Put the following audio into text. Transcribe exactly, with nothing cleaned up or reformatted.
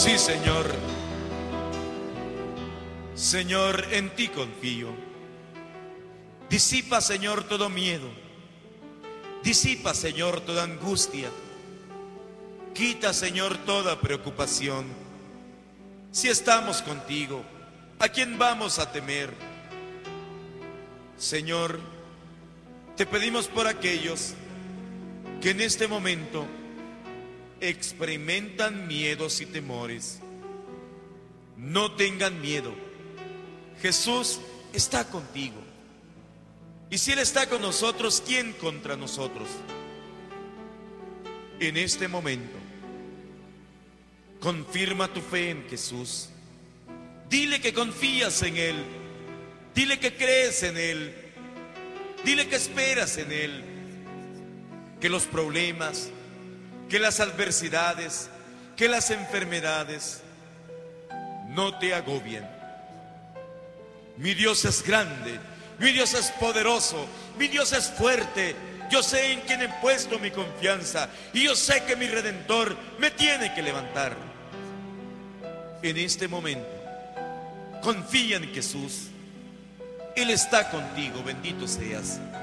Sí, Señor. Señor, en ti confío. Disipa, Señor, todo miedo. Disipa, Señor, toda angustia. Quita, Señor, toda preocupación. Si estamos contigo, ¿a quién vamos a temer? Señor, te pedimos por aquellos que en este momento experimentan miedos y temores. No tengan miedo. Jesús está contigo. Y si Él está con nosotros, ¿quién contra nosotros? En este momento, confirma tu fe en Jesús. Dile que confías en Él. Dile que crees en Él. Dile que esperas en Él. Que los problemas, que las adversidades, que las enfermedades no te agobien. Mi Dios es grande, mi Dios es poderoso, mi Dios es fuerte. Yo sé en quién he puesto mi confianza y yo sé que mi Redentor me tiene que levantar. En este momento, confía en Jesús. Él está contigo, bendito seas.